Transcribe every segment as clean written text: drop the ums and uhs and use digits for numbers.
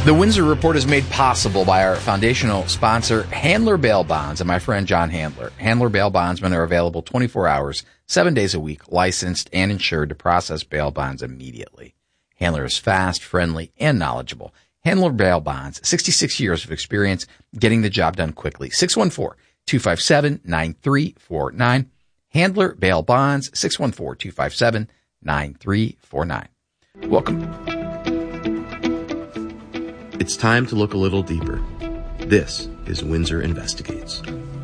The Windsor Report is made possible by our foundational sponsor, Handler Bail Bonds, and my friend John Handler. Handler Bail Bondsmen are available 24 hours, 7 days a week, licensed and insured to process bail bonds immediately. Handler is fast, friendly, and knowledgeable. Handler Bail Bonds, 66 years of experience getting the job done quickly. 614-257-9349. Handler Bail Bonds, 614-257-9349. Welcome. It's time to look a little deeper. This is Windsor Investigates.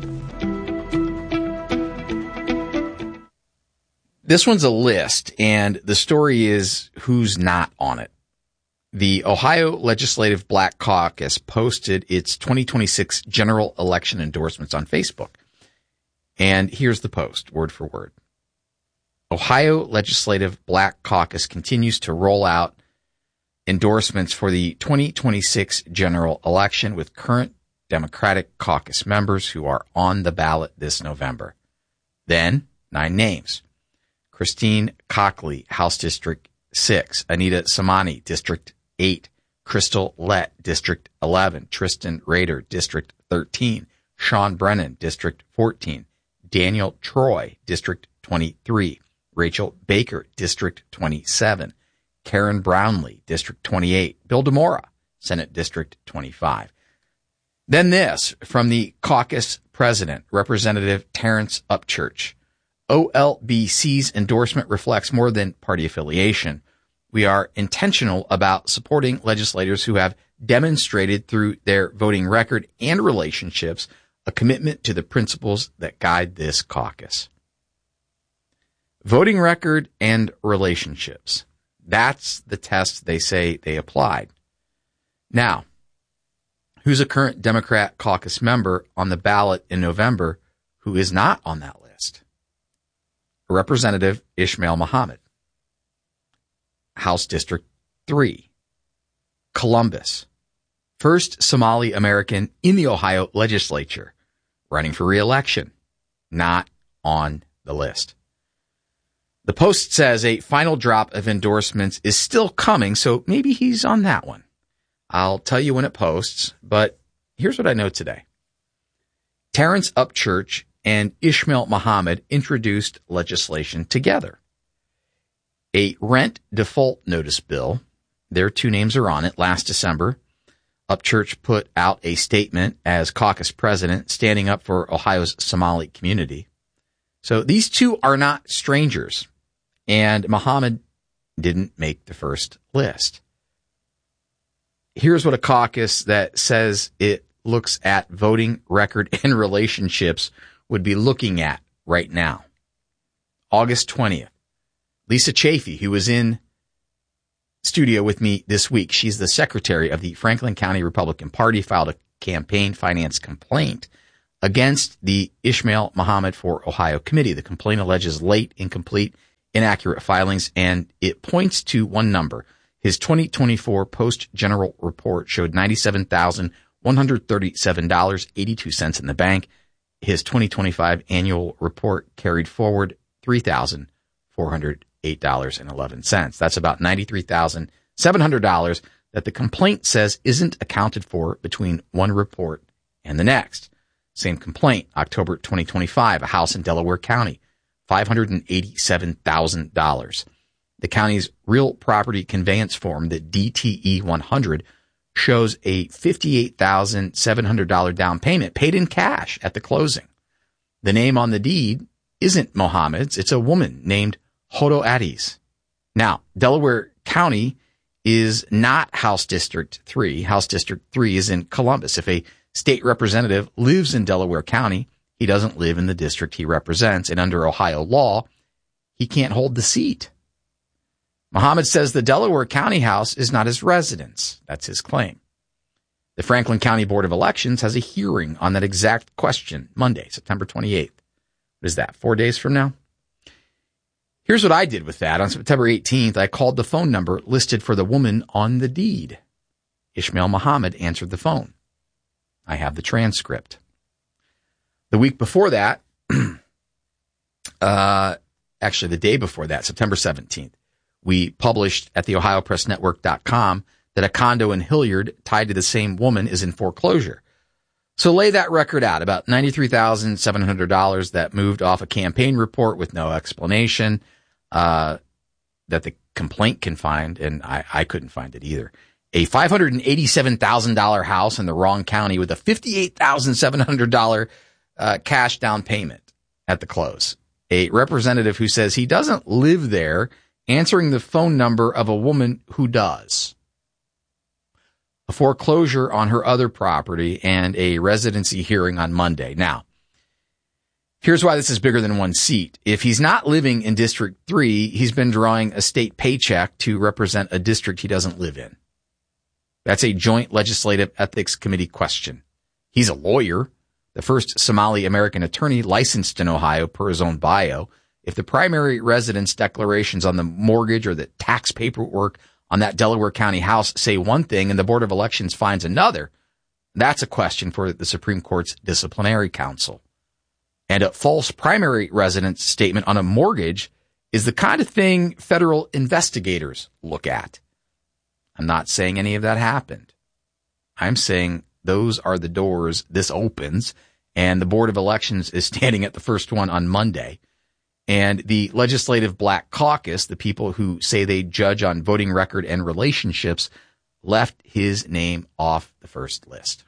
This one's a list, and the story is who's not on it. The Ohio Legislative Black Caucus posted its 2026 general election endorsements on Facebook. And here's the post, word for word. Ohio Legislative Black Caucus continues to roll out endorsements for the 2026 general election with current Democratic caucus members who are on the ballot this November. Then, 9 names. Christine Cockley, House District 6. Anita Samani, District 8. Crystal Lett, District 11. Tristan Rader, District 13. Sean Brennan, District 14. Daniel Troy, District 23. Rachel Baker, District 27. Karen Brownlee, District 28. Bill DeMora, Senate District 25. Then this from the caucus president, Representative Terrence Upchurch. OLBC's endorsement reflects more than party affiliation. We are intentional about supporting legislators who have demonstrated through their voting record and relationships a commitment to the principles that guide this caucus. Voting record and relationships. That's the test they say they applied. Now, who's a current Democrat caucus member on the ballot in November who is not on that list? Representative Ishmael Muhammad, House District 3, Columbus, first Somali American in the Ohio legislature, running for re-election, not on the list. The Post says a final drop of endorsements is still coming, so maybe he's on that one. I'll tell you when it posts, but here's what I know today. Terrence Upchurch and Ishmael Muhammad introduced legislation together. A rent default notice bill, their 2 names are on it, last December. Upchurch put out a statement as caucus president standing up for Ohio's Somali community. So these 2 are not strangers, and Muhammad didn't make the first list. Here's what a caucus that says it looks at voting record and relationships would be looking at right now. August 20th, Lisa Chafee, who was in studio with me this week, she's the secretary of the Franklin County Republican Party, filed a campaign finance complaint against the Ishmael Muhammad for Ohio committee. The complaint alleges late, incomplete, inaccurate filings, and it points to one number. His 2024 post-general report showed $97,137.82 in the bank. His 2025 annual report carried forward $3,408.11. That's about $93,700 that the complaint says isn't accounted for between one report and the next. Same complaint, October 2025, a house in Delaware County, $587,000. The county's real property conveyance form, the DTE 100, shows a $58,700 down payment paid in cash at the closing. The name on the deed isn't Mohammed's. It's a woman named Hodo Addis. Now, Delaware County is not House District 3. House District 3 is in Columbus. If a state representative lives in Delaware County, he doesn't live in the district he represents, and under Ohio law, he can't hold the seat. Muhammad says the Delaware County House is not his residence. That's his claim. The Franklin County Board of Elections has a hearing on that exact question Monday, September 28th. What is that, 4 days from now? Here's what I did with that. On September 18th, I called the phone number listed for the woman on the deed. Ishmael Muhammad answered the phone. I have the transcript. The week before that, actually the day before that, September 17th, we published at the OhioPressNetwork.com that a condo in Hilliard tied to the same woman is in foreclosure. So lay that record out, about $93,700 that moved off a campaign report with no explanation that the complaint can find, and I couldn't find it either. A $587,000 house in the wrong county with a $58,700 cash down payment at the close. A representative who says he doesn't live there answering the phone number of a woman who does. A foreclosure on her other property, and a residency hearing on Monday. Now, here's why this is bigger than one seat. If he's not living in District 3, he's been drawing a state paycheck to represent a district he doesn't live in. That's a joint legislative ethics committee question. He's a lawyer, the first Somali American attorney licensed in Ohio per his own bio. If the primary residence declarations on the mortgage or the tax paperwork on that Delaware County house say one thing and the Board of Elections finds another, that's a question for the Supreme Court's Disciplinary Council. And a false primary residence statement on a mortgage is the kind of thing federal investigators look at. I'm not saying any of that happened. I'm saying those are the doors this opens, and the Board of Elections is standing at the first one on Monday. And the Legislative Black Caucus, the people who say they judge on voting record and relationships, left his name off the first list.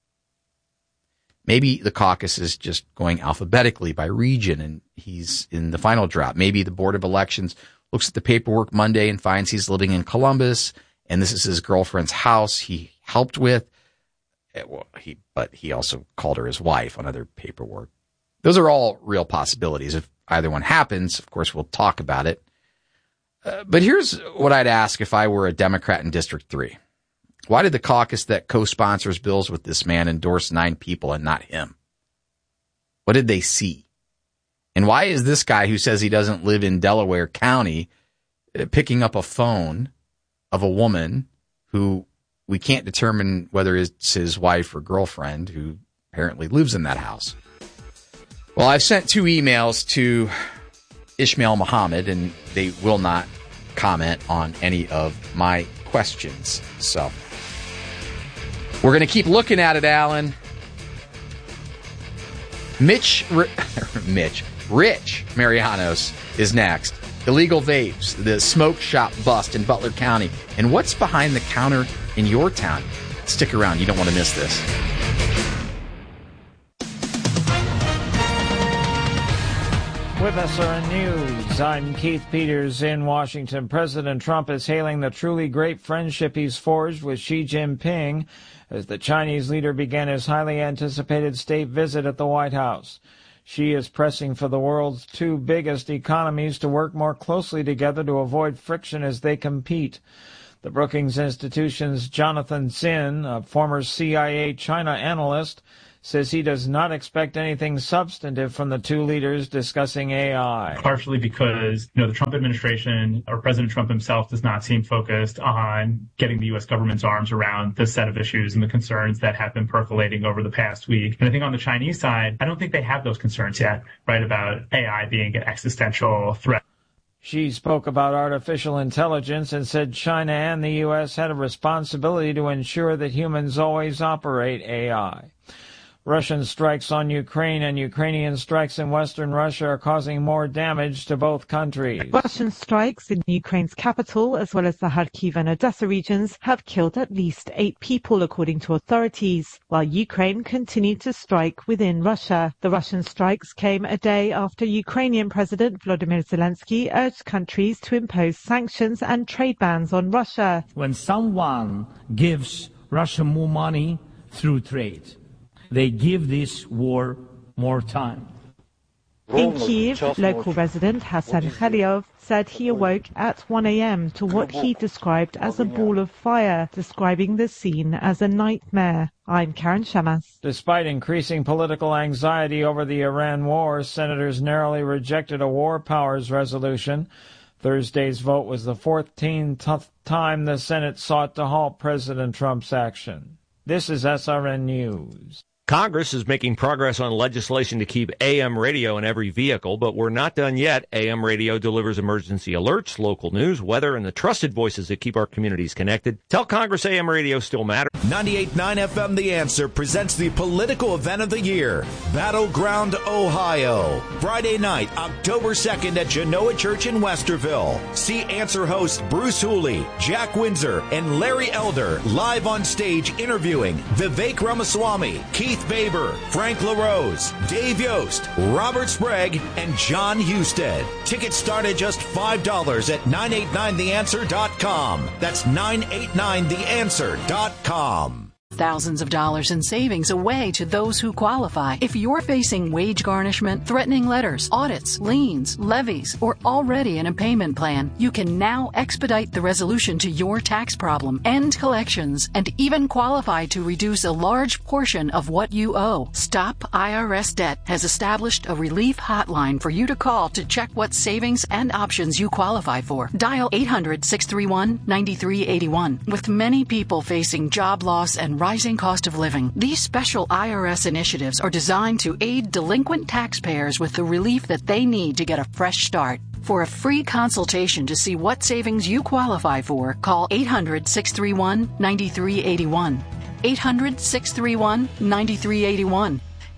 Maybe the caucus is just going alphabetically by region, and he's in the final drop. Maybe the Board of Elections looks at the paperwork Monday and finds he's living in Columbus, and this is his girlfriend's house he helped with. But he also called her his wife on other paperwork. Those are all real possibilities. If either one happens, of course, we'll talk about it. But here's what I'd ask if I were a Democrat in District 3. Why did the caucus that co-sponsors bills with this man endorse 9 people and not him? What did they see? And why is this guy who says he doesn't live in Delaware County picking up a phone of a woman who we can't determine whether it's his wife or girlfriend who apparently lives in that house? Well, I've sent 2 emails to Ishmael Muhammad, and they will not comment on any of my questions. So we're going to keep looking at it, Alan. Rich Marianos is next. Illegal vapes, the smoke shop bust in Butler County, and what's behind the counter in your town. Stick around. You don't want to miss this. With SRN News, I'm Keith Peters in Washington. President Trump is hailing the truly great friendship he's forged with Xi Jinping as the Chinese leader began his highly anticipated state visit at the White House. Xi is pressing for the world's 2 biggest economies to work more closely together to avoid friction as they compete. The Brookings Institution's Jonathan Zinn, a former CIA China analyst, says he does not expect anything substantive from the 2 leaders discussing AI. Partially because, the Trump administration or President Trump himself does not seem focused on getting the U.S. government's arms around this set of issues and the concerns that have been percolating over the past week. And I think on the Chinese side, I don't think they have those concerns yet, right, about AI being an existential threat. She spoke about artificial intelligence and said China and the U.S. had a responsibility to ensure that humans always operate AI. Russian strikes on Ukraine and Ukrainian strikes in western Russia are causing more damage to both countries. Russian strikes in Ukraine's capital, as well as the Kharkiv and Odessa regions, have killed at least 8 people, according to authorities, while Ukraine continued to strike within Russia. The Russian strikes came a day after Ukrainian President Volodymyr Zelensky urged countries to impose sanctions and trade bans on Russia. When someone gives Russia more money through trade, they give this war more time. In Kyiv, local resident Hassan Khaliov said he awoke at 1 a.m. to what he described as a ball of fire, describing the scene as a nightmare. I'm Karen Shamas. Despite increasing political anxiety over the Iran war, senators narrowly rejected a war powers resolution. Thursday's vote was the 14th time the Senate sought to halt President Trump's action. This is SRN News. Congress is making progress on legislation to keep AM radio in every vehicle, but we're not done yet. AM radio delivers emergency alerts, local news, weather, and the trusted voices that keep our communities connected. Tell Congress AM radio still matters. 98.9 FM The Answer presents the political event of the year, Battleground, Ohio. Friday night, October 2nd at Genoa Church in Westerville. See Answer hosts Bruce Hooley, Jack Windsor, and Larry Elder live on stage interviewing Vivek Ramaswamy, Keith Baber, Frank LaRose, Dave Yost, Robert Sprague, and John Husted. Tickets start at just $5 at 989theanswer.com. That's 989theanswer.com. Thousands of dollars in savings away to those who qualify. If you're facing wage garnishment, threatening letters, audits, liens, levies, or already in a payment plan, you can now expedite the resolution to your tax problem, end collections, and even qualify to reduce a large portion of what you owe. Stop IRS Debt has established a relief hotline for you to call to check what savings and options you qualify for. Dial 800-631-9381. With many people facing job loss and rising cost of living, these special IRS initiatives are designed to aid delinquent taxpayers with the relief that they need to get a fresh start. For a free consultation to see what savings you qualify for, call 800-631-9381. 800-631-9381.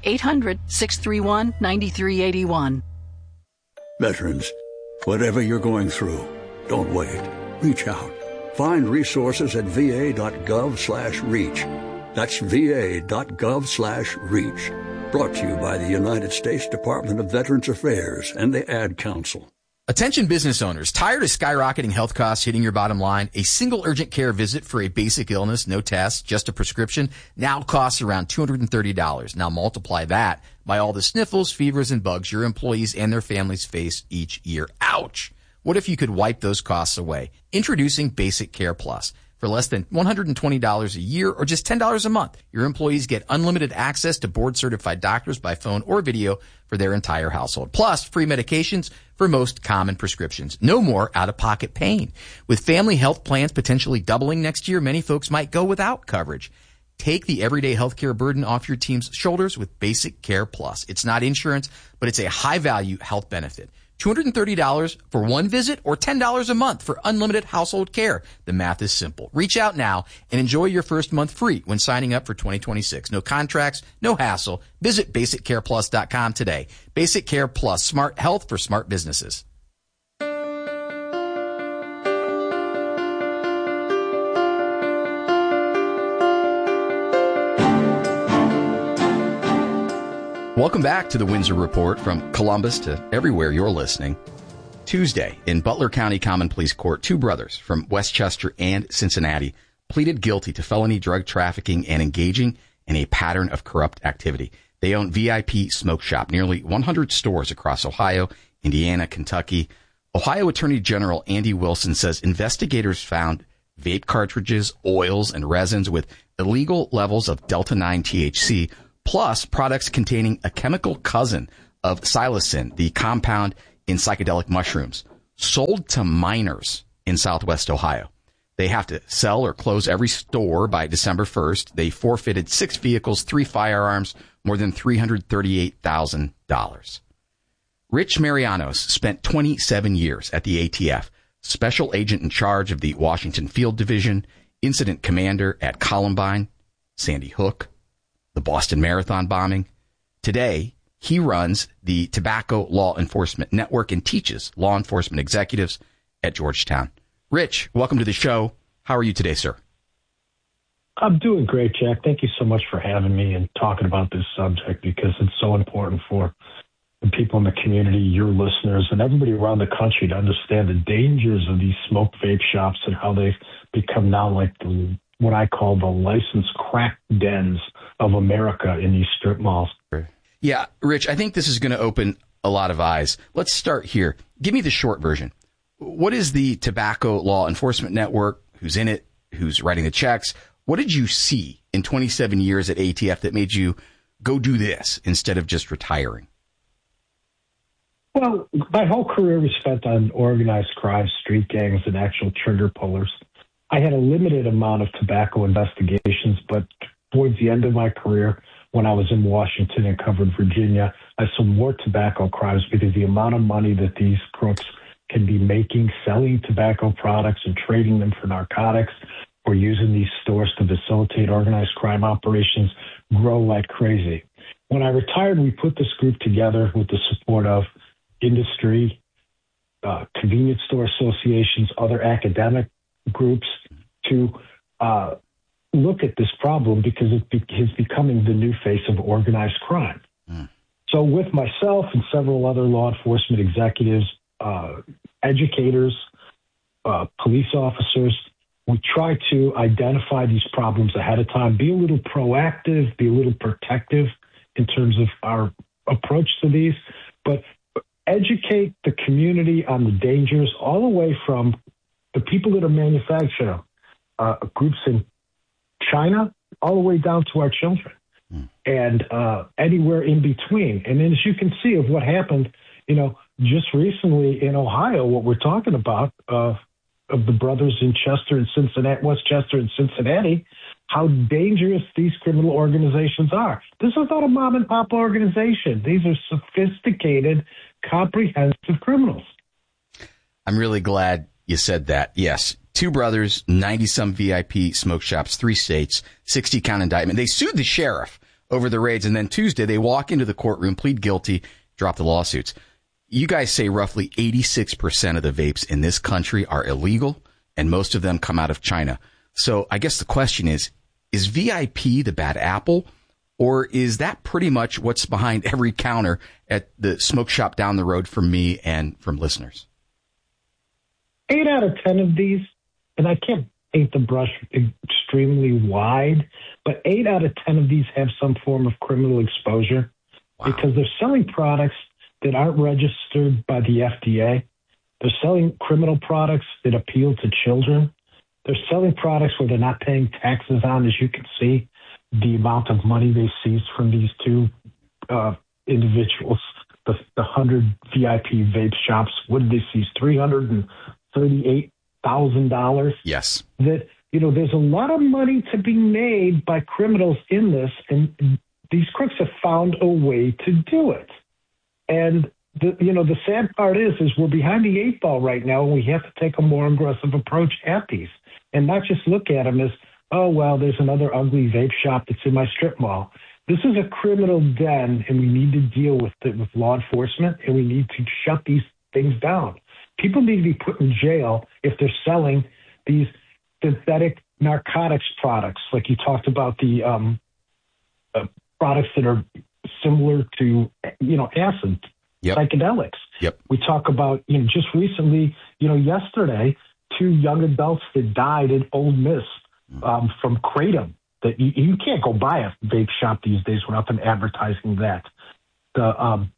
800-631-9381. Veterans, whatever you're going through, don't wait. Reach out. Find resources at va.gov/reach. That's va.gov/reach. Brought to you by the United States Department of Veterans Affairs and the Ad Council. Attention business owners, tired of skyrocketing health costs hitting your bottom line? A single urgent care visit for a basic illness, no tests, just a prescription, now costs around $230. Now multiply that by all the sniffles, fevers, and bugs your employees and their families face each year. Ouch! What if you could wipe those costs away? Introducing Basic Care Plus. For less than $120 a year or just $10 a month, your employees get unlimited access to board-certified doctors by phone or video for their entire household. Plus, free medications for most common prescriptions. No more out-of-pocket pain. With family health plans potentially doubling next year, many folks might go without coverage. Take the everyday healthcare burden off your team's shoulders with Basic Care Plus. It's not insurance, but it's a high-value health benefit. $230 for one visit or $10 a month for unlimited household care. The math is simple. Reach out now and enjoy your first month free when signing up for 2026. No contracts, no hassle. Visit BasicCarePlus.com today. Basic Care Plus, smart health for smart businesses. Welcome back to the Windsor Report, from Columbus to everywhere you're listening. Tuesday, in Butler County Common Pleas Court, two brothers from Westchester and Cincinnati pleaded guilty to felony drug trafficking and engaging in a pattern of corrupt activity. They own VIP Smoke Shop, nearly 100 stores across Ohio, Indiana, Kentucky. Ohio Attorney General Andy Wilson says investigators found vape cartridges, oils, and resins with illegal levels of Delta-9 THC, plus products containing a chemical cousin of psilocin, the compound in psychedelic mushrooms, sold to minors in Southwest Ohio. They have to sell or close every store by December 1st. They forfeited 6 vehicles, 3 firearms, more than $338,000. Rich Marianos spent 27 years at the ATF, special agent in charge of the Washington Field Division, incident commander at Columbine, Sandy Hook, the Boston Marathon bombing. Today, he runs the Tobacco Law Enforcement Network and teaches law enforcement executives at Georgetown. Rich, welcome to the show. How are you today, sir? I'm doing great, Jack. Thank you so much for having me and talking about this subject, because it's so important for the people in the community, your listeners, and everybody around the country to understand the dangers of these smoke vape shops and how they've become now like what I call the licensed crack dens of America in these strip malls. Yeah, Rich, I think this is going to open a lot of eyes. Let's start here. Give me the short version. What is the Tobacco Law Enforcement Network? Who's in it? Who's writing the checks? What did you see in 27 years at ATF that made you go do this instead of just retiring? Well, my whole career was spent on organized crime, street gangs, and actual trigger pullers. I had a limited amount of tobacco investigations, but towards the end of my career, when I was in Washington and covered Virginia, I saw more tobacco crimes because the amount of money that these crooks can be making selling tobacco products and trading them for narcotics or using these stores to facilitate organized crime operations grow like crazy. When I retired, we put this group together with the support of industry, convenience store associations, other academic groups to look at this problem because it is becoming the new face of organized crime. So with myself and several other law enforcement executives, educators, police officers, we try to identify these problems ahead of time, be a little proactive, be a little protective in terms of our approach to these, but educate the community on the dangers all the way from the people that are manufacturing groups in China all the way down to our children and anywhere in between. And then as you can see of what happened, just recently in Ohio, what we're talking about of the brothers in Chester and Cincinnati, Westchester and Cincinnati, how dangerous these criminal organizations are. This is not a mom and pop organization. These are sophisticated, comprehensive criminals. I'm really glad you said that. Yes. 2 brothers, 90-some VIP smoke shops, 3 states, 60-count indictment. They sued the sheriff over the raids, and then Tuesday they walk into the courtroom, plead guilty, drop the lawsuits. You guys say roughly 86% of the vapes in this country are illegal, and most of them come out of China. So I guess the question is VIP the bad apple, or is that pretty much what's behind every counter at the smoke shop down the road from me and from listeners? 8 out of 10 of these, and I can't paint the brush extremely wide, but 8 out of 10 of these have some form of criminal exposure because they're selling products that aren't registered by the FDA. They're selling criminal products that appeal to children. They're selling products where they're not paying taxes on, as you can see, the amount of money they seized from these 2 individuals, the 100 VIP vape shops. What did they seize? $338,000. Yes. That, there's a lot of money to be made by criminals in this, and these crooks have found a way to do it. And the sad part is we're behind the 8 ball right now, and we have to take a more aggressive approach at these, and not just look at them as, oh well, there's another ugly vape shop that's in my strip mall. This is a criminal den, and we need to deal with it with law enforcement, and we need to shut these things down. People need to be put in jail if they're selling these synthetic narcotics products, like you talked about the products that are similar to, acid, psychedelics. Yep. We talk about, just recently, yesterday, 2 young adults that died in Ole Miss from Kratom. That you can't go buy a vape shop these days without them advertising that. The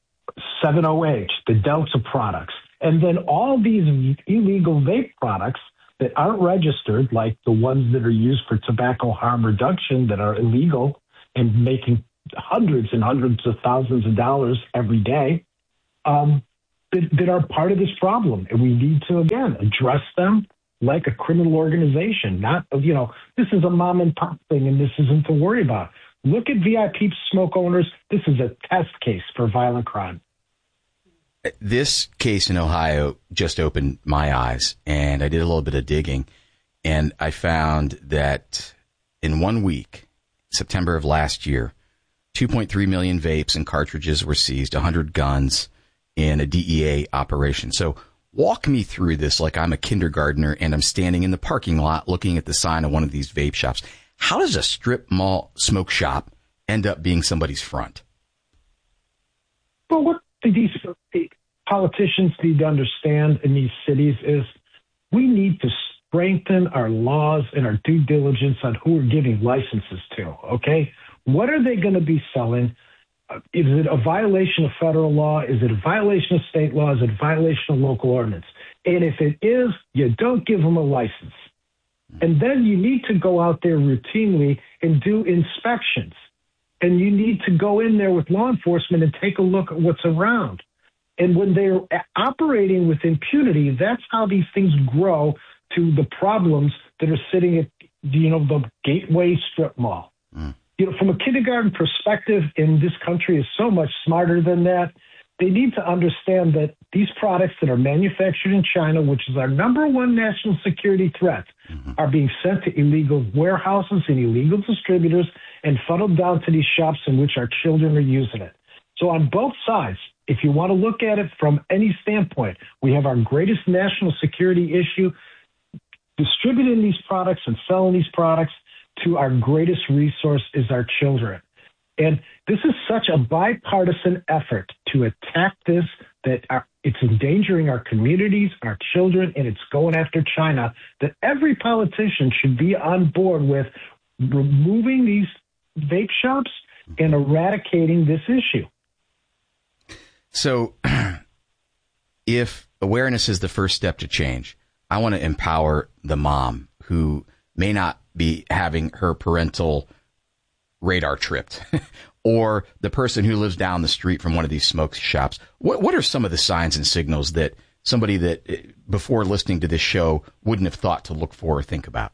7-OH, the Delta products, and then all these illegal vape products that aren't registered, like the ones that are used for tobacco harm reduction that are illegal and making hundreds and hundreds of thousands of dollars every day, that are part of this problem. And we need to, again, address them like a criminal organization, not, this is a mom and pop thing and this isn't to worry about. Look at VIP smoke owners. This is a test case for violent crime. This case in Ohio just opened my eyes, and I did a little bit of digging, and I found that in 1 week, September of last year, 2.3 million vapes and cartridges were seized, 100 guns in a DEA operation. So walk me through this like I'm a kindergartner and I'm standing in the parking lot looking at the sign of one of these vape shops. How does a strip mall smoke shop end up being somebody's front? Well, what these politicians need to understand in these cities is we need to strengthen our laws and our due diligence on who we're giving licenses to, okay? What are they going to be selling? Is it a violation of federal law? Is it a violation of state law? Is it a violation of local ordinance? And if it is, you don't give them a license. And then you need to go out there routinely and do inspections. And you need to go in there with law enforcement and take a look at what's around. And when they're operating with impunity, that's how these things grow to the problems that are sitting at, the Gateway strip mall. from a kindergarten perspective in this country is so much smarter than that. They need to understand that these products that are manufactured in China, which is our number one national security threat, are being sent to illegal warehouses and illegal distributors and funneled down to these shops in which our children are using it. So on both sides, if you want to look at it from any standpoint, we have our greatest national security issue, distributing these products and selling these products to our greatest resource is our children. And this is such a bipartisan effort to attack this that it's endangering our communities, our children, and it's going after China, that every politician should be on board with removing these vape shops and eradicating this issue. So if awareness is the first step to change, I want to empower the mom who may not be having her parental radar tripped or the person who lives down the street from one of these smoke shops. What are some of the signs and signals that somebody that before listening to this show wouldn't have thought to look for or think about?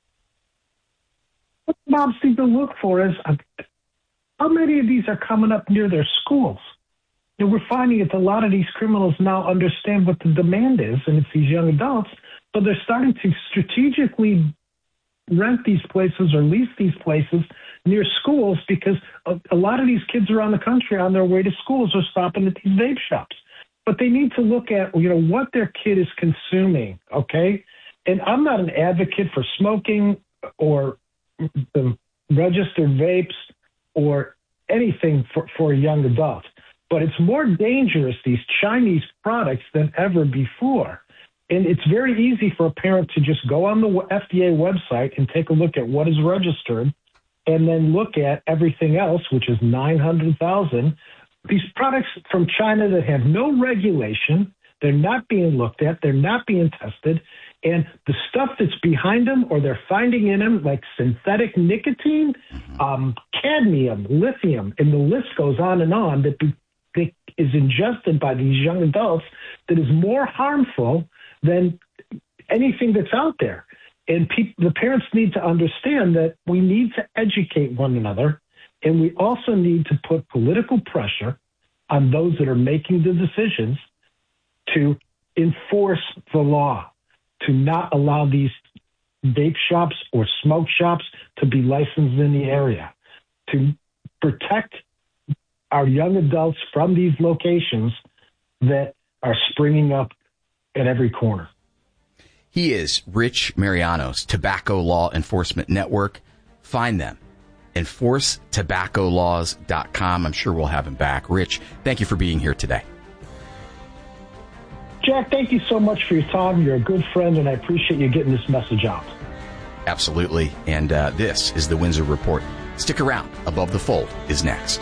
What moms need to look for is how many of these are coming up near their schools. And we're finding that a lot of these criminals now understand what the demand is, and it's these young adults, so they're starting to strategically rent these places or lease these places near schools because a lot of these kids around the country on their way to schools are stopping at these vape shops. But they need to look at, what their kid is consuming, okay? And I'm not an advocate for smoking or the registered vapes or anything for a young adult. But it's more dangerous, these Chinese products, than ever before. And it's very easy for a parent to just go on the FDA website and take a look at what is registered and then look at everything else, which is 900,000. These products from China that have no regulation, they're not being looked at, they're not being tested, and the stuff that's behind them or they're finding in them, like synthetic nicotine, cadmium, lithium, and the list goes on and on, that is ingested by these young adults that is more harmful than anything that's out there. And the parents need to understand that we need to educate one another, and we also need to put political pressure on those that are making the decisions to enforce the law, to not allow these vape shops or smoke shops to be licensed in the area, to protect our young adults from these locations that are springing up at every corner. He is Rich Mariano's Tobacco Law Enforcement Network. Find them. EnforceTobaccoLaws.com. I'm sure we'll have him back. Rich, thank you for being here today. Jack, thank you so much for your time. You're a good friend, and I appreciate you getting this message out. Absolutely. And this is the Windsor Report. Stick around. Above the Fold is next.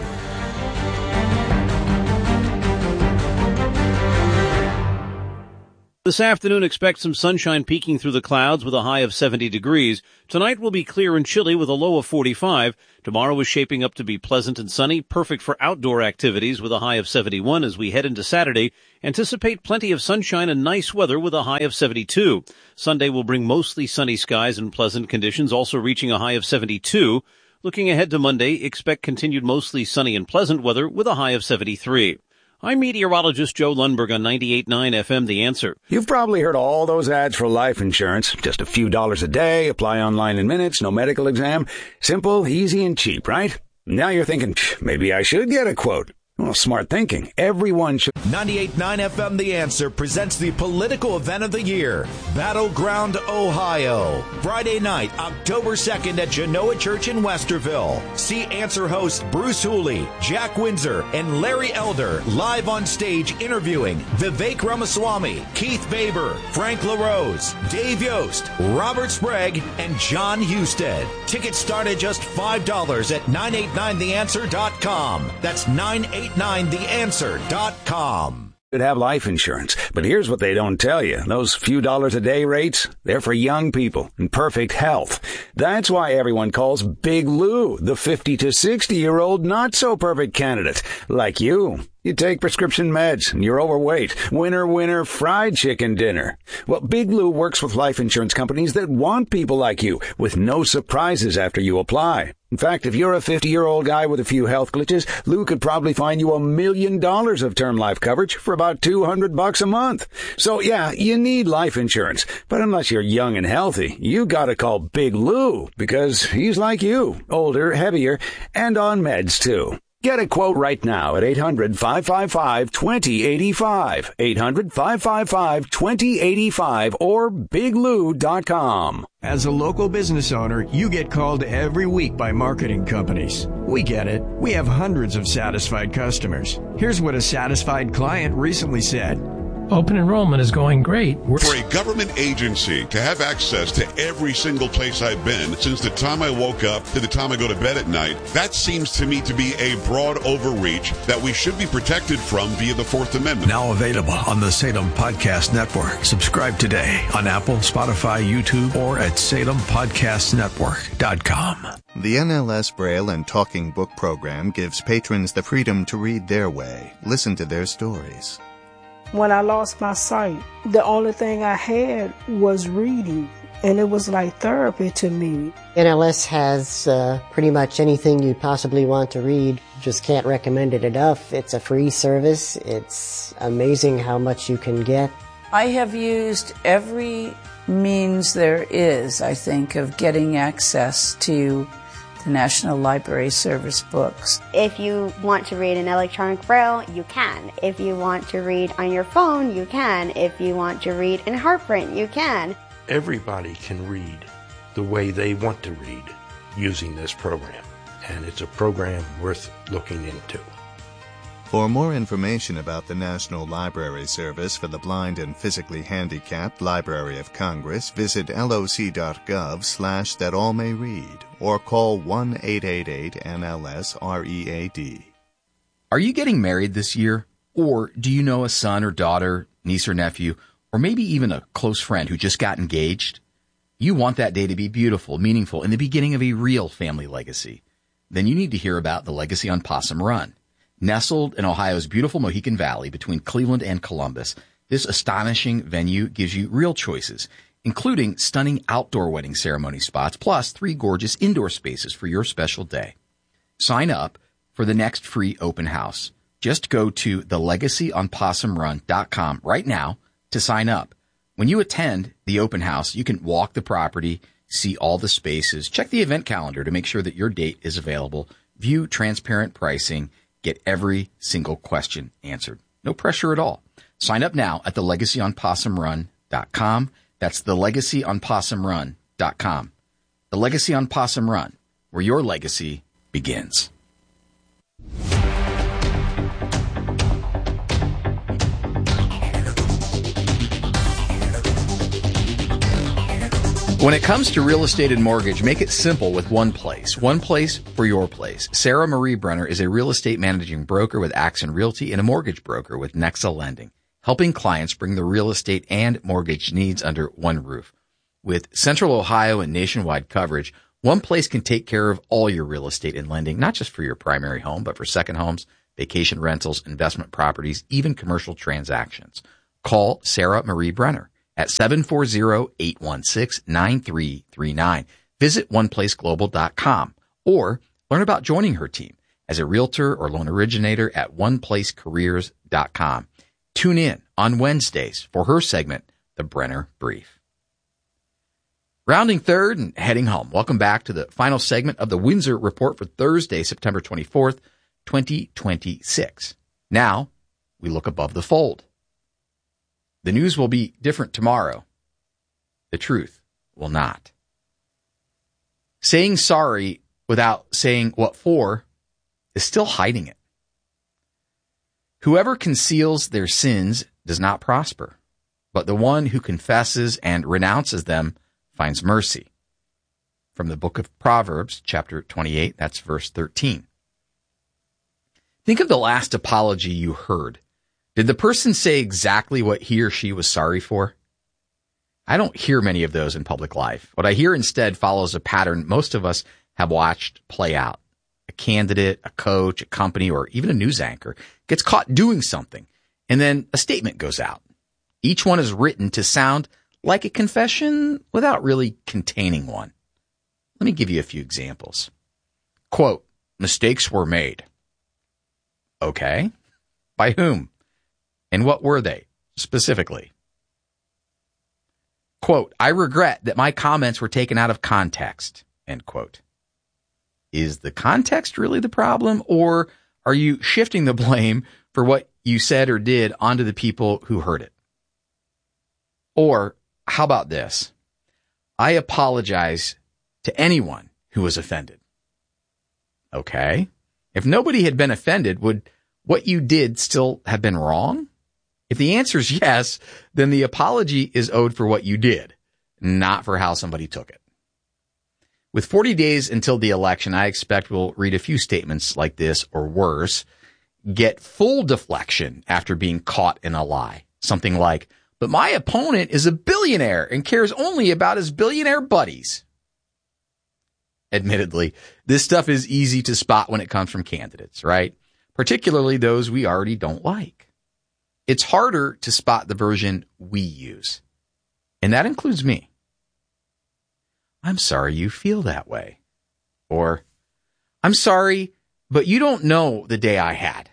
This afternoon, expect some sunshine peeking through the clouds with a high of 70 degrees. Tonight will be clear and chilly with a low of 45. Tomorrow is shaping up to be pleasant and sunny, perfect for outdoor activities with a high of 71 as we head into Saturday. Anticipate plenty of sunshine and nice weather with a high of 72. Sunday will bring mostly sunny skies and pleasant conditions, also reaching a high of 72. Looking ahead to Monday, expect continued mostly sunny and pleasant weather with a high of 73. I'm meteorologist Joe Lundberg on 98.9 FM, The Answer. You've probably heard all those ads for life insurance. Just a few dollars a day, apply online in minutes, no medical exam. Simple, easy, and cheap, right? Now you're thinking, maybe I should get a quote. Well, smart thinking. Everyone should. 98.9 FM The Answer presents the political event of the year, Battleground, Ohio. Friday night, October 2nd at Genoa Church in Westerville. See Answer hosts Bruce Hooley, Jack Windsor, and Larry Elder live on stage interviewing Vivek Ramaswamy, Keith Baber, Frank LaRose, Dave Yost, Robert Sprague, and John Husted. Tickets start at just $5 at 989theanswer.com. That's 989theanswer.com. Should have life insurance, but here's what they don't tell you. Those few dollars a day rates, they're for young people in perfect health. That's why everyone calls Big Lou the 50 to 60-year-old not-so-perfect candidate, like you. You take prescription meds, and you're overweight. Winner, winner, fried chicken dinner. Well, Big Lou works with life insurance companies that want people like you, with no surprises after you apply. In fact, if you're a 50-year-old guy with a few health glitches, Lou could probably find you $1 million of term life coverage for about $200 a month. So yeah, you need life insurance. But unless you're young and healthy, you gotta call Big Lou, because he's like you, older, heavier, and on meds too. Get a quote right now at 800-555-2085, 800-555-2085, or biglou.com. As a local business owner, you get called every week by marketing companies. We get it. We have hundreds of satisfied customers. Here's what a satisfied client recently said. Open enrollment is going great. For a government agency to have access to every single place I've been since the time I woke up to the time I go to bed at night, that seems to me to be a broad overreach that we should be protected from via the Fourth Amendment. Now available on the Salem Podcast Network. Subscribe today on Apple, Spotify, YouTube, or at SalemPodcastNetwork.com. The NLS Braille and Talking Book program gives patrons the freedom to read their way, listen to their stories. When I lost my sight, the only thing I had was reading, and it was like therapy to me. NLS has pretty much anything you possibly want to read. Just can't recommend it enough. It's a free service. It's amazing how much you can get. I have used every means there is, I think, of getting access to the National Library Service books. If you want to read in electronic braille, you can. If you want to read on your phone, you can. If you want to read in heartprint, you can. Everybody can read the way they want to read using this program, and it's a program worth looking into. For more information about the National Library Service for the Blind and Physically Handicapped Library of Congress, visit loc.gov/thatallmayread or call 1-888-NLS-READ. Are you getting married this year? Or do you know a son or daughter, niece or nephew, or maybe even a close friend who just got engaged? You want that day to be beautiful, meaningful, and the beginning of a real family legacy. Then you need to hear about the Legacy on Possum Run. Nestled in Ohio's beautiful Mohican Valley between Cleveland and Columbus, this astonishing venue gives you real choices, including stunning outdoor wedding ceremony spots, plus 3 gorgeous indoor spaces for your special day. Sign up for the next free open house. Just go to thelegacyonpossumrun.com right now to sign up. When you attend the open house, you can walk the property, see all the spaces, check the event calendar to make sure that your date is available, view transparent pricing, get every single question answered. No pressure at all. Sign up now at thelegacyonpossumrun.com. That's thelegacyonpossumrun.com. The Legacy on Possum Run, where your legacy begins. When it comes to real estate and mortgage, make it simple with one place. One place for your place. Sarah Marie Brenner is a real estate managing broker with Axon Realty and a mortgage broker with Nexa Lending, helping clients bring their real estate and mortgage needs under one roof. With Central Ohio and nationwide coverage, one place can take care of all your real estate and lending, not just for your primary home, but for second homes, vacation rentals, investment properties, even commercial transactions. Call Sarah Marie Brenner at 740-816-9339. Visit oneplaceglobal.com or learn about joining her team as a realtor or loan originator at oneplacecareers.com. Tune in on Wednesdays for her segment, The Brenner Brief. Rounding third and heading home. Welcome back to the final segment of the Windsor Report for Thursday, September 24th, 2026. Now, we look above the fold. The news will be different tomorrow. The truth will not. Saying sorry without saying what for is still hiding it. Whoever conceals their sins does not prosper, but the one who confesses and renounces them finds mercy. From the book of Proverbs, chapter 28, that's verse 13. Think of the last apology you heard. Did the person say exactly what he or she was sorry for? I don't hear many of those in public life. What I hear instead follows a pattern most of us have watched play out. A candidate, a coach, a company, or even a news anchor gets caught doing something, and then a statement goes out. Each one is written to sound like a confession without really containing one. Let me give you a few examples. Quote, mistakes were made. Okay. By whom? And what were they specifically? Quote, I regret that my comments were taken out of context. End quote. Is the context really the problem, or are you shifting the blame for what you said or did onto the people who heard it? Or how about this? I apologize to anyone who was offended. Okay. If nobody had been offended, would what you did still have been wrong? If the answer is yes, then the apology is owed for what you did, not for how somebody took it. With 40 days until the election, I expect we'll read a few statements like this or worse, get full deflection after being caught in a lie. Something like, but my opponent is a billionaire and cares only about his billionaire buddies. Admittedly, this stuff is easy to spot when it comes from candidates, right? Particularly those we already don't like. It's harder to spot the version we use, and that includes me. I'm sorry you feel that way. Or, I'm sorry, but you don't know the day I had.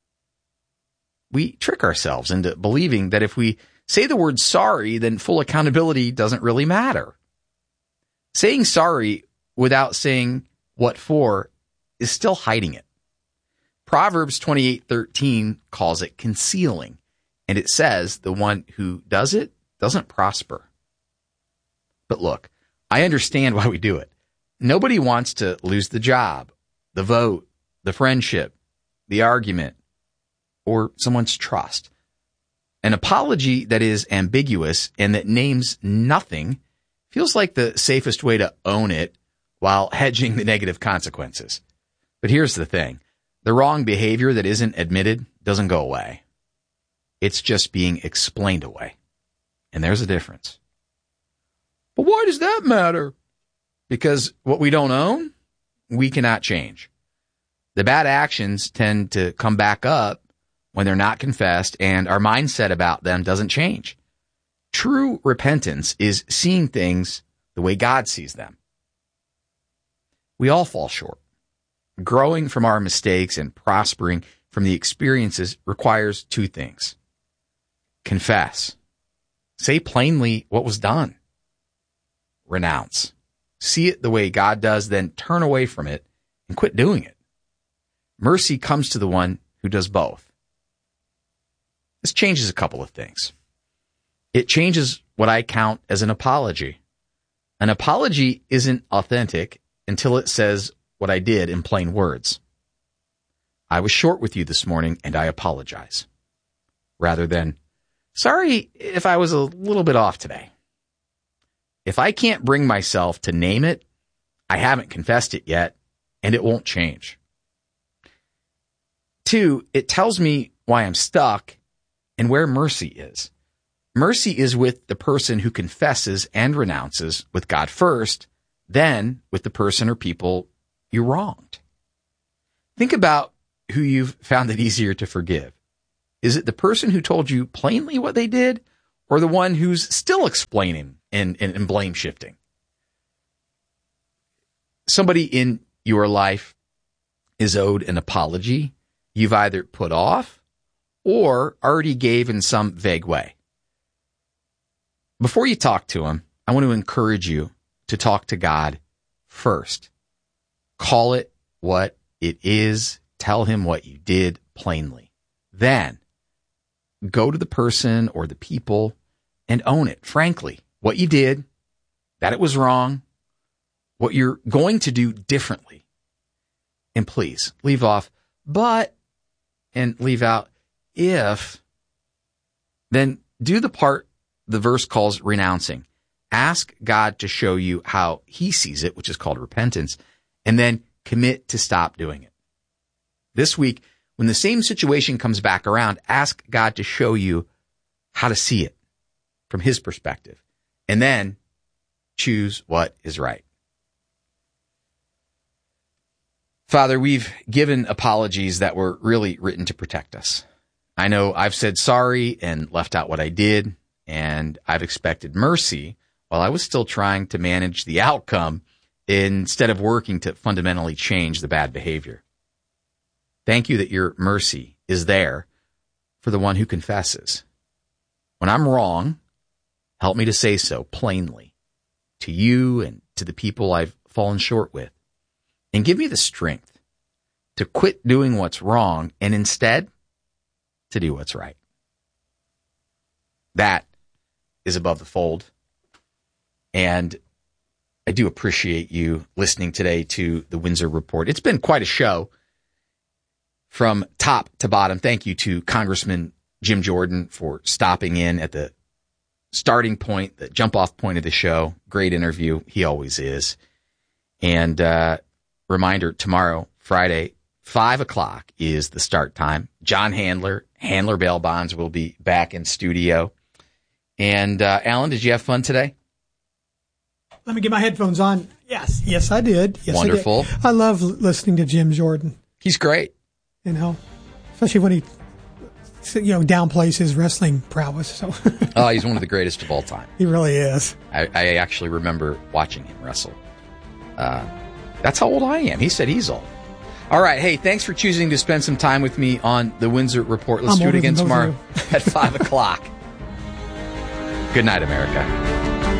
We trick ourselves into believing that if we say the word sorry, then full accountability doesn't really matter. Saying sorry without saying what for is still hiding it. Proverbs 28:13 calls it concealing, and it says the one who does it doesn't prosper. But look, I understand why we do it. Nobody wants to lose the job, the vote, the friendship, the argument, or someone's trust. An apology that is ambiguous and that names nothing feels like the safest way to own it while hedging the negative consequences. But here's the thing. The wrong behavior that isn't admitted doesn't go away. It's just being explained away. And there's a difference. But why does that matter? Because what we don't own, we cannot change. The bad actions tend to come back up when they're not confessed, and our mindset about them doesn't change. True repentance is seeing things the way God sees them. We all fall short. Growing from our mistakes and prospering from the experiences requires two things. Confess. Say plainly what was done. Renounce. See it the way God does, then turn away from it and quit doing it. Mercy comes to the one who does both. This changes a couple of things. It changes what I count as an apology. An apology isn't authentic until it says what I did in plain words. I was short with you this morning and I apologize. Rather than, sorry if I was a little bit off today. If I can't bring myself to name it, I haven't confessed it yet, and it won't change. 2, it tells me why I'm stuck and where mercy is. Mercy is with the person who confesses and renounces with God first, then with the person or people you wronged. Think about who you've found it easier to forgive. Is it the person who told you plainly what they did, or the one who's still explaining and blame shifting? Somebody in your life is owed an apology you've either put off or already gave in some vague way. Before you talk to him, I want to encourage you to talk to God first. Call it what it is. Tell him what you did plainly. Then go to the person or the people and own it, frankly. What you did, that it was wrong, what you're going to do differently. And please, leave off, but, and leave out, if, then do the part the verse calls renouncing. Ask God to show you how he sees it, which is called repentance, and then commit to stop doing it. This week, when the same situation comes back around, ask God to show you how to see it from his perspective. And then choose what is right. Father, we've given apologies that were really written to protect us. I know I've said sorry and left out what I did, and I've expected mercy while I was still trying to manage the outcome instead of working to fundamentally change the bad behavior. Thank you that your mercy is there for the one who confesses. When I'm wrong, help me to say so plainly to you and to the people I've fallen short with. And give me the strength to quit doing what's wrong and instead to do what's right. That is Above the Fold. And I do appreciate you listening today to the Windsor Report. It's been quite a show from top to bottom. Thank you to Congressman Jim Jordan for stopping in at the starting point, the jump-off point of the show. Great interview. He always is. And reminder, tomorrow, Friday, 5 o'clock is the start time. John Handler Bail Bonds will be back in studio. And Alan, did you have fun today? Let me get my headphones on. Yes, I did. Yes, wonderful. I love listening to Jim Jordan. He's great. You know, especially when he, downplays his wrestling prowess. So. Oh, he's one of the greatest of all time. He really is. I actually remember watching him wrestle. That's how old I am. He said he's old. All right. Hey, thanks for choosing to spend some time with me on the Windsor Report. Let's do it again tomorrow at 5 o'clock. Good night, America.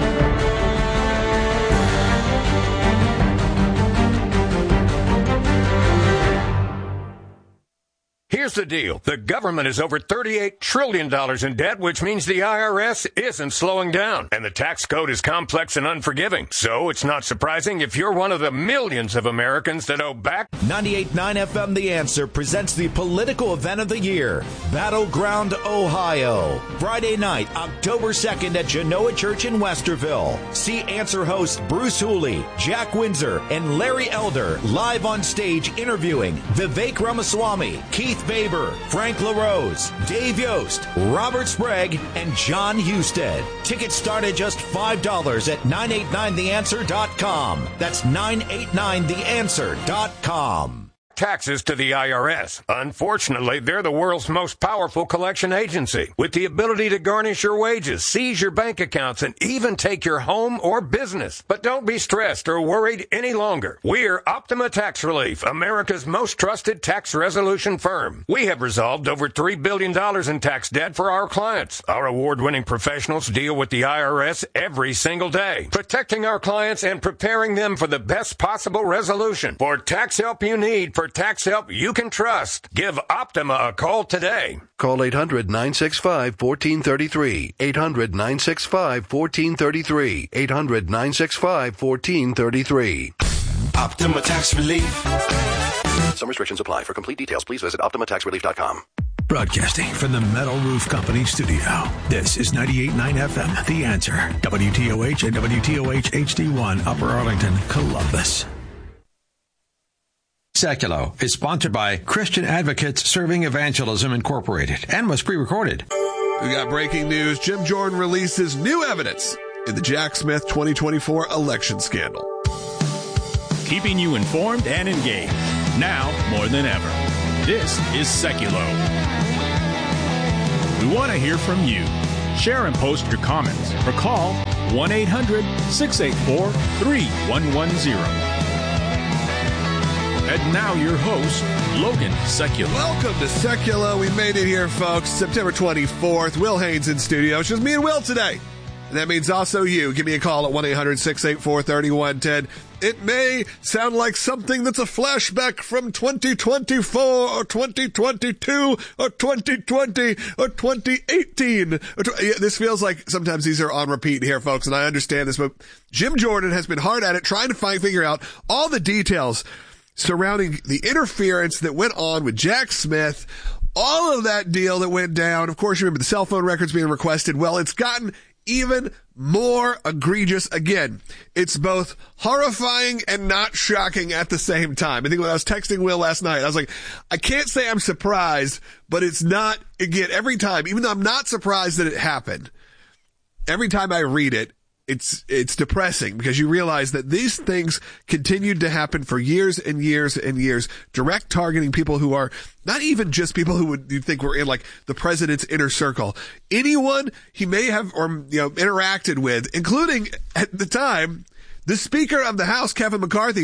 Here's the deal. The government is over $38 trillion in debt, which means the IRS isn't slowing down. And the tax code is complex and unforgiving. So it's not surprising if you're one of the millions of Americans that owe back. 98.9 FM The Answer presents the political event of the year, Battleground, Ohio. Friday night, October 2nd at Genoa Church in Westerville. See Answer hosts Bruce Hooley, Jack Windsor, and Larry Elder live on stage interviewing Vivek Ramaswamy, Keith Faber, Frank LaRose, Dave Yost, Robert Sprague, and John Husted. Tickets start at just $5 at 989theanswer.com. That's 989theanswer.com. Taxes to the IRS. Unfortunately, they're the world's most powerful collection agency, with the ability to garnish your wages, seize your bank accounts, and even take your home or business. But don't be stressed or worried any longer. We're Optima Tax Relief, America's most trusted tax resolution firm. We have resolved over $3 billion in tax debt for our clients. Our award-winning professionals deal with the IRS every single day, protecting our clients and preparing them for the best possible resolution. For tax help you need, for tax help you can trust, give Optima a call today. Call 800-965-1433. 800-965-1433. 800-965-1433. Optima Tax Relief. Some restrictions apply. For complete details, please visit OptimaTaxRelief.com. Broadcasting from the Metal Roof Company studio. This is 98.9 FM, The Answer. WTOH and WTOH HD1, Upper Arlington, Columbus. Seculo is sponsored by Christian Advocates Serving Evangelism Incorporated and was pre-recorded. We got breaking news. Jim Jordan releases new evidence in the Jack Smith 2024 election scandal. Keeping you informed and engaged, now more than ever. This is Seculo. We want to hear from you. Share and post your comments or call 1-800-684-3110. And now your host, Logan Seculo. Welcome to Seculo. We made it here, folks. September 24th. Will Haynes in studio. It's just me and Will today. And that means also you. Give me a call at 1-800-684-3110. It may sound like something that's a flashback from 2024 or 2022 or 2020 or 2018. This feels like sometimes these are on repeat here, folks, and I understand this, but Jim Jordan has been hard at it trying to figure out all the details surrounding the interference that went on with Jack Smith, all of that deal that went down. Of course, you remember the cell phone records being requested. Well, it's gotten even more egregious again. It's both horrifying and not shocking at the same time. I think when I was texting Will last night, I was like, I can't say I'm surprised, but it's not, again, every time, even though I'm not surprised that it happened, every time I read it, it's depressing because you realize that these things continued to happen for years and years and years, direct targeting people who are not even just people who you think were in like the president's inner circle. Anyone he may have or interacted with, including at the time The Speaker of the House, Kevin McCarthy,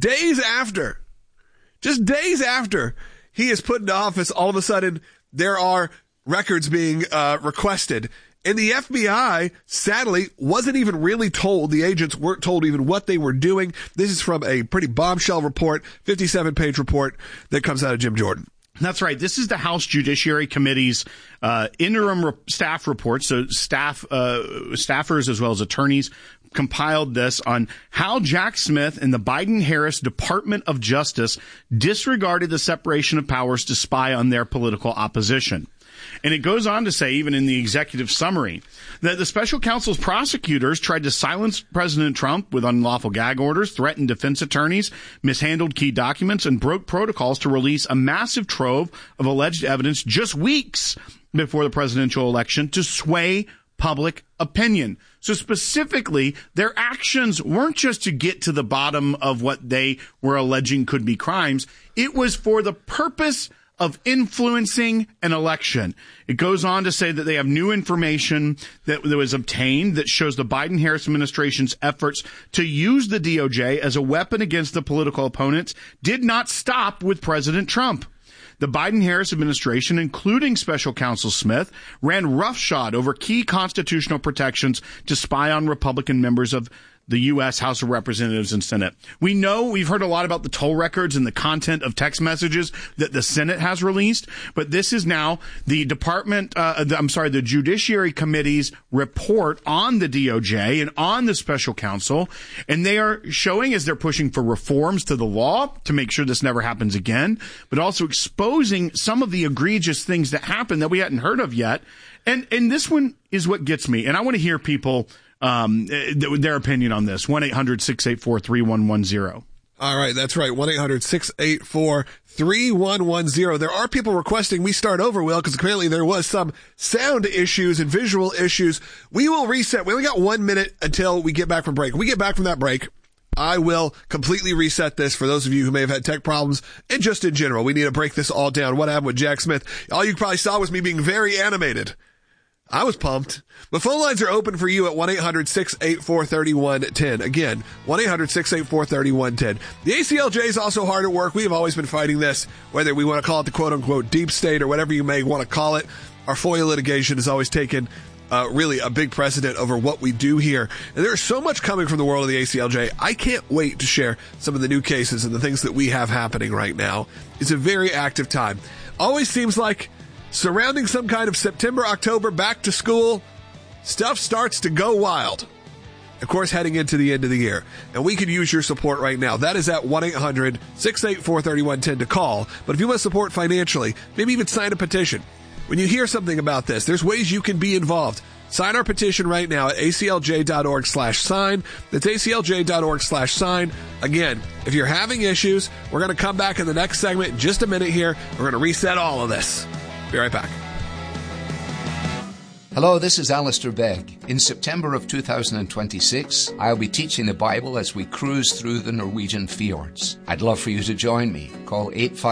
just days after he is put into office, all of a sudden there are records being requested. And the FBI, sadly, wasn't even really told. The agents weren't told even what they were doing. This is from a pretty bombshell report, 57-page report that comes out of Jim Jordan. That's right. This is the House Judiciary Committee's interim staff report. So staffers as well as attorneys compiled this on how Jack Smith and the Biden-Harris Department of Justice disregarded the separation of powers to spy on their political opposition. And it goes on to say, even in the executive summary, that the special counsel's prosecutors tried to silence President Trump with unlawful gag orders, threatened defense attorneys, mishandled key documents, and broke protocols to release a massive trove of alleged evidence just weeks before the presidential election to sway public opinion. So specifically, their actions weren't just to get to the bottom of what they were alleging could be crimes. It was for the purpose of influencing an election. It goes on to say that they have new information that was obtained that shows the Biden-Harris administration's efforts to use the DOJ as a weapon against the political opponents did not stop with President Trump. The Biden-Harris administration, including Special Counsel Smith, ran roughshod over key constitutional protections to spy on Republican members of the U.S. House of Representatives and Senate. We've heard a lot about the toll records and the content of text messages that the Senate has released, but this is now the the Judiciary Committee's report on the DOJ and on the special counsel, and they are showing as they're pushing for reforms to the law to make sure this never happens again, but also exposing some of the egregious things that happened that we hadn't heard of yet. And this one is what gets me, and I want to hear people their opinion on this. 1-800-684-3110. All right, that's right. 1-800-684-3110. There are people requesting we start over, Will, because apparently there was some sound issues and visual issues. We will reset. We only got 1 minute until we get back from break. When we get back from that break, I will completely reset this for those of you who may have had tech problems and just in general. We need to break this all down. What happened with Jack Smith? All you probably saw was me being very animated. I was pumped. The phone lines are open for you at 1-800-684-3110. Again, 1-800-684-3110. The ACLJ is also hard at work. We have always been fighting this, whether we want to call it the quote-unquote deep state or whatever you may want to call it. Our FOIA litigation has always taken really a big precedent over what we do here. And there's so much coming from the world of the ACLJ. I can't wait to share some of the new cases and the things that we have happening right now. It's a very active time. Always seems like surrounding some kind of September, October, back to school, stuff starts to go wild. Of course, heading into the end of the year. And we could use your support right now. That is at 1-800-684-3110 to call. But if you want to support financially, maybe even sign a petition. When you hear something about this, there's ways you can be involved. Sign our petition right now at aclj.org/sign. That's aclj.org/sign. Again, if you're having issues, we're going to come back in the next segment in just a minute here. We're going to reset all of this. Be right back. Hello, this is Alistair Begg. In September of 2026, I'll be teaching the Bible as we cruise through the Norwegian fjords. I'd love for you to join me. Call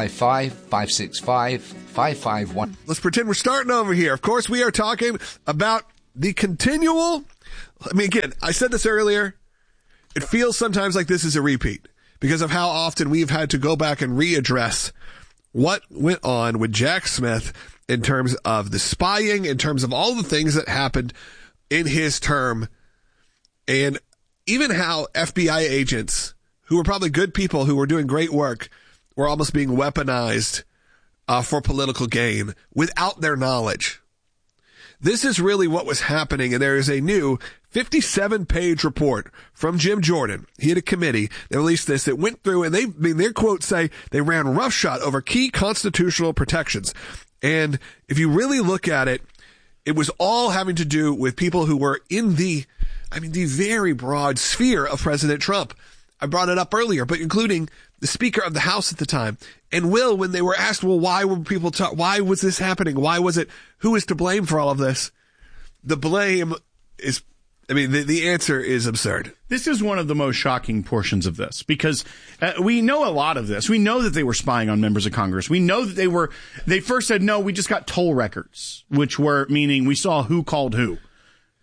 855-565-551. Let's pretend we're starting over here. Of course, we are talking about the continual... again, I said this earlier. It feels sometimes like this is a repeat because of how often we've had to go back and readdress what went on with Jack Smith in terms of the spying, in terms of all the things that happened in his term, and even how FBI agents, who were probably good people who were doing great work, were almost being weaponized for political gain without their knowledge. This is really what was happening, and there is a new 57-page report from Jim Jordan. He had a committee that released this that went through, and their quotes say they ran roughshod over key constitutional protections. And if you really look at it, it was all having to do with people who were in the very broad sphere of President Trump. I brought it up earlier, but including the Speaker of the House at the time. And Will, when they were asked, well, why was this happening? Why was it? Who is to blame for all of this? The blame is, the answer is absurd. This is one of the most shocking portions of this because we know a lot of this. We know that they were spying on members of Congress. We know that they first said, no, we just got toll records, which were meaning we saw who called who.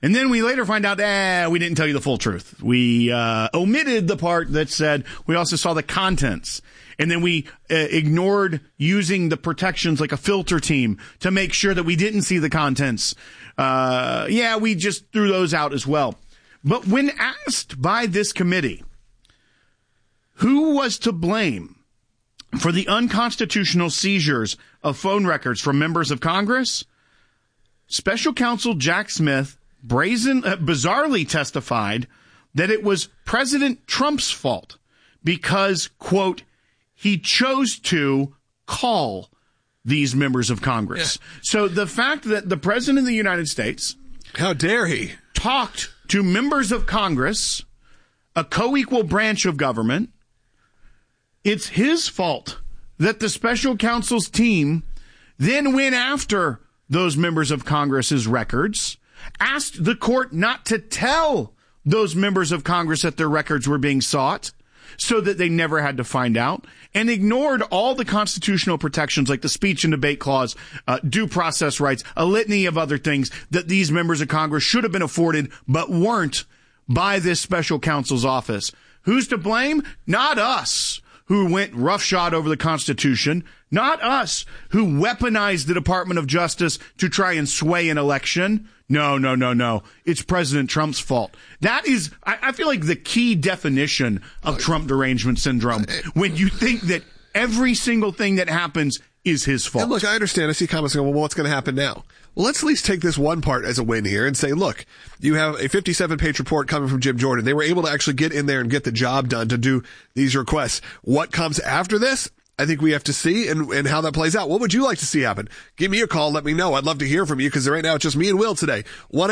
And then we later find out, we didn't tell you the full truth. We omitted the part that said we also saw the contents. And then we ignored using the protections like a filter team to make sure that we didn't see the contents. We just threw those out as well. But when asked by this committee who was to blame for the unconstitutional seizures of phone records from members of Congress, Special Counsel Jack Smith bizarrely testified that it was President Trump's fault because, quote, he chose to call these members of Congress. Yeah. So the fact that the President of the United States, how dare he, talked to members of Congress, a co-equal branch of government, it's his fault that the special counsel's team then went after those members of Congress's records, asked the court not to tell those members of Congress that their records were being sought so that they never had to find out, and ignored all the constitutional protections like the speech and debate clause, due process rights, a litany of other things that these members of Congress should have been afforded but weren't by this special counsel's office. Who's to blame? Not us, who went roughshod over the Constitution, not us, who weaponized the Department of Justice to try and sway an election. No. It's President Trump's fault. That is, I feel like, the key definition of Trump derangement syndrome, when you think that every single thing that happens is his fault. And look, I understand. I see comments going, well, what's going to happen now? Well, let's at least take this one part as a win here and say, look, you have a 57-page report coming from Jim Jordan. They were able to actually get in there and get the job done to do these requests. What comes after this? I think we have to see and how that plays out. What would you like to see happen? Give me a call. Let me know. I'd love to hear from you because right now it's just me and Will today.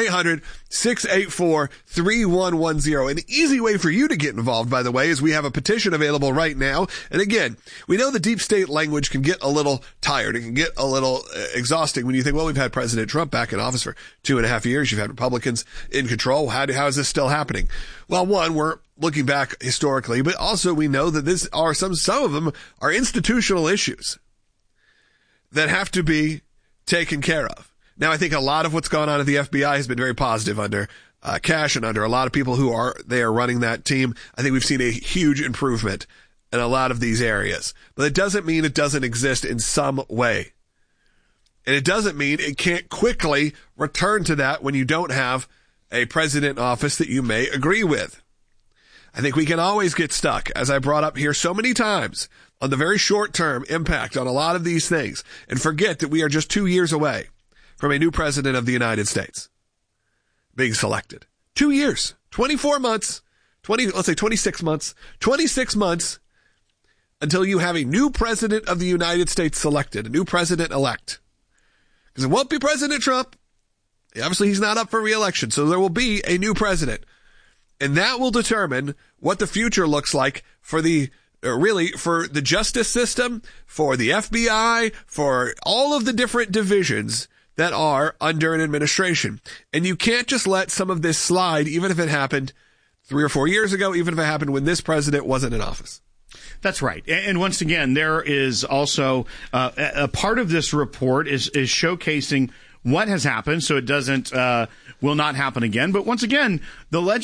1-800-684-3110. An easy way for you to get involved, by the way, is we have a petition available right now. And again, we know the deep state language can get a little tired. It can get a little exhausting when you think, well, we've had President Trump back in office for 2.5 years. You've had Republicans in control. How is this still happening? Well, one, we're looking back historically, but also we know that this are some of them are institutional issues that have to be taken care of. Now, I think a lot of what's gone on at the FBI has been very positive under Cash and under a lot of people who are running that team. I think we've seen a huge improvement in a lot of these areas, but it doesn't mean it doesn't exist in some way. And it doesn't mean it can't quickly return to that when you don't have a president in office that you may agree with. I think we can always get stuck, as I brought up here so many times, on the very short-term impact on a lot of these things, and forget that we are just 2 years away from a new president of the United States being selected. 2 years, 24 months, 26 months, 26 months until you have a new president of the United States selected, a new president-elect. Because it won't be President Trump. Obviously, he's not up for re-election, so there will be a new president. And that will determine what the future looks like for the justice system, for the FBI, for all of the different divisions that are under an administration. And you can't just let some of this slide, even if it happened 3 or 4 years ago, even if it happened when this president wasn't in office. That's right. And once again, there is also a part of this report is showcasing what has happened so it will not happen again. But once again, the